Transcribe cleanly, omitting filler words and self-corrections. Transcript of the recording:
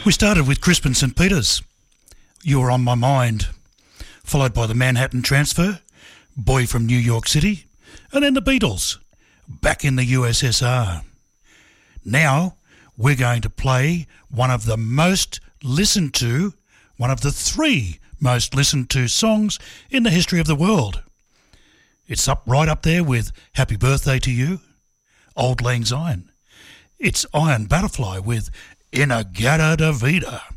We started with Crispin St. Peters, You're on My Mind, followed by the Manhattan Transfer, Boy from New York City, and then the Beatles, Back in the USSR. Now we're going to play one of the three most listened to songs in the history of the world. It's right up there with Happy Birthday to You, Auld Lang Syne. It's Iron Butterfly with In-A-Gadda-Da-Vida.